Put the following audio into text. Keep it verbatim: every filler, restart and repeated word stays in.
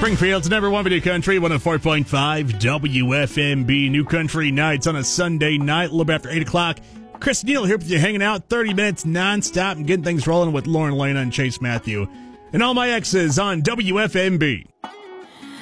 Springfield's number one video country, one oh four point five W F M B. New Country Nights on a Sunday night, a little bit after eight o'clock. Chris Neal here with you, hanging out thirty minutes nonstop and getting things rolling with Lauren Lana and Chase Matthew. And all my exes on W F M B.